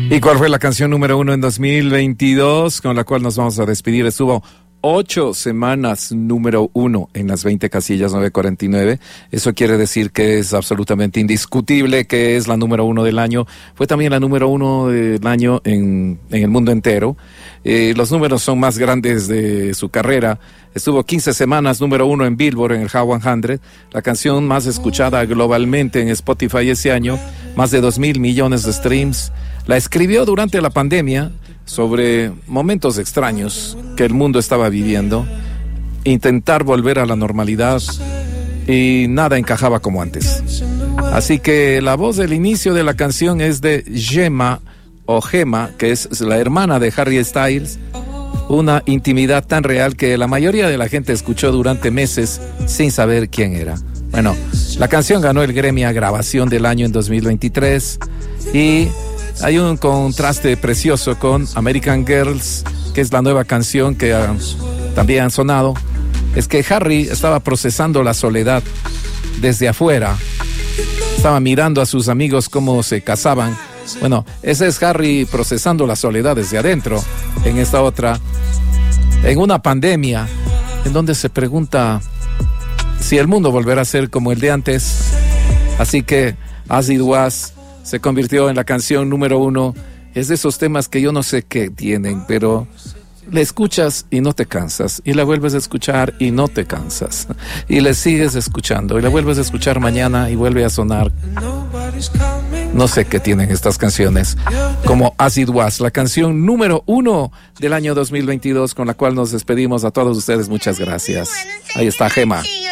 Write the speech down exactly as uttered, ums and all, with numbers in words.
¿Y cuál fue la canción número uno en dos mil veintidós con la cual nos vamos a despedir? Estuvo ocho semanas número uno en las veinte casillas nueve cuarenta y nueve. Eso quiere decir que es absolutamente indiscutible que es la número uno del año. Fue también la número uno del año en, en el mundo entero. Eh, los números son más grandes de su carrera. Estuvo quince semanas número uno en Billboard, en el Hot cien. La canción más escuchada globalmente en Spotify ese año. Más de dos mil millones de streams. La escribió durante la pandemia sobre momentos extraños que el mundo estaba viviendo, intentar volver a la normalidad y nada encajaba como antes. Así que la voz del inicio de la canción es de Gemma o Gemma, que es la hermana de Harry Styles, una intimidad tan real que la mayoría de la gente escuchó durante meses sin saber quién era. Bueno, la canción ganó el Grammy a Grabación del Año en dos mil veintitrés y hay un contraste precioso con American Girls, que es la nueva canción que uh, también han sonado. Es que Harry estaba procesando la soledad desde afuera. Estaba mirando a sus amigos cómo se casaban. Bueno, ese es Harry procesando la soledad desde adentro. En esta otra, en una pandemia, en donde se pregunta si el mundo volverá a ser como el de antes. Así que As It Was se convirtió en la canción número uno. Es de esos temas que yo no sé qué tienen, pero le escuchas y no te cansas, y la vuelves a escuchar y no te cansas, y le sigues escuchando, y la vuelves a escuchar mañana y vuelve a sonar. No sé qué tienen estas canciones, como As It Was, la canción número uno del año dos mil veintidós, con la cual nos despedimos a todos ustedes. Muchas gracias. Ahí está Gemma.